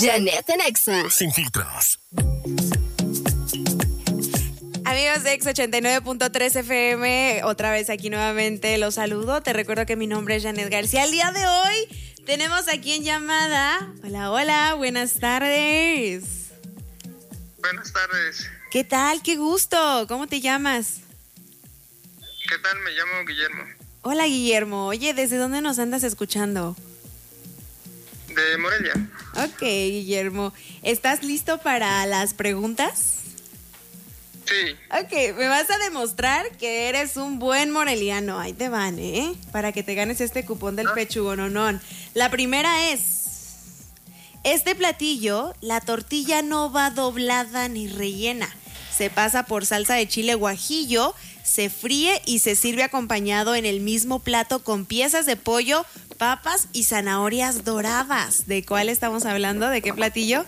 Janet en Exa. Sin filtros. Amigos de Exa 89.3 FM, otra vez aquí nuevamente los saludo. Te recuerdo que mi nombre es Janet García. El día de hoy tenemos aquí en llamada. Hola, hola, buenas tardes. Buenas tardes. ¿Qué tal? Qué gusto. ¿Cómo te llamas? ¿Qué tal? Me llamo Guillermo. Hola, Guillermo. Oye, ¿desde dónde nos andas escuchando? De Morelia. Ok, Guillermo. ¿Estás listo para las preguntas? Sí. Ok, me vas a demostrar que eres un buen moreliano. Ahí te van, ¿eh? Para que te ganes este cupón del pechugononón. La primera es: este platillo, la tortilla no va doblada ni rellena. Se pasa por salsa de chile guajillo, se fríe y se sirve acompañado en el mismo plato con piezas de pollo, papas y zanahorias doradas. ¿De cuál estamos hablando? ¿De qué platillo?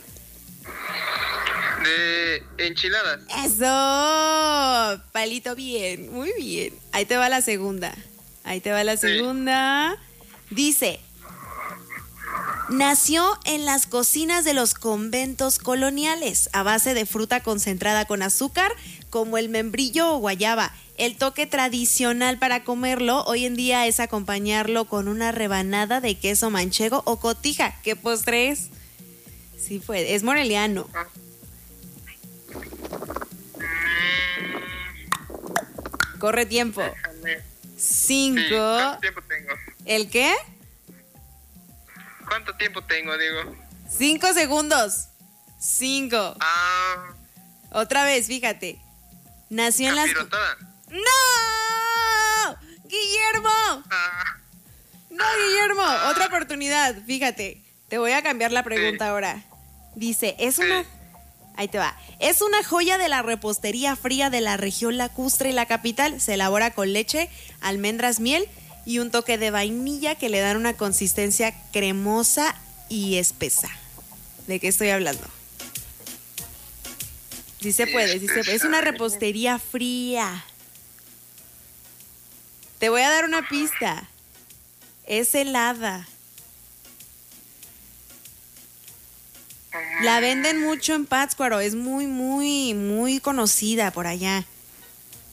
De enchiladas. ¡Eso! Palito bien, muy bien. Ahí te va la segunda. Dice: nació en las cocinas de los conventos coloniales a base de fruta concentrada con azúcar, como el membrillo o guayaba. El toque tradicional para comerlo hoy en día es acompañarlo con una rebanada de queso manchego o cotija. ¿Qué postre es? Sí, pues, es moreliano. Corre tiempo. Déjame. 5. Sí. ¿Cuánto tiempo tengo? ¿El qué? ¿Cuánto tiempo tengo, digo? 5 segundos. 5. Otra vez, fíjate. Nació en las... Capirotada. ¡No! ¡Guillermo! No, Guillermo. Otra oportunidad, fíjate. Te voy a cambiar la pregunta ahora. Dice, es una... Ahí te va. Es una joya de la repostería fría de la región lacustre y la capital. Se elabora con leche, almendras, miel y un toque de vainilla que le dan una consistencia cremosa y espesa. ¿De qué estoy hablando? Sí se puede, sí se puede. Es una repostería fría. Te voy a dar una pista. Es helada. La venden mucho en Pátzcuaro. Es muy, muy, muy conocida por allá.